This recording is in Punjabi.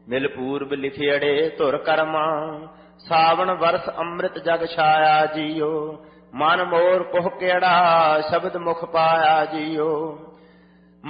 ਮਿਲ ਪੂਰਬ ਲਿਖਿਅੜੇ ਧੁਰ ਕਰਮਾ, ਸਾਵਣ ਵਰਸ ਅੰਮ੍ਰਿਤ ਜਗ ਛਾਇਆ ਜੀਓ। ਮਨ ਮੋਰ ਕੁਹ ਕਿਹੜਾ, ਸ਼ਬਦ ਮੁਖ ਪਾਇਆ ਜੀਓ।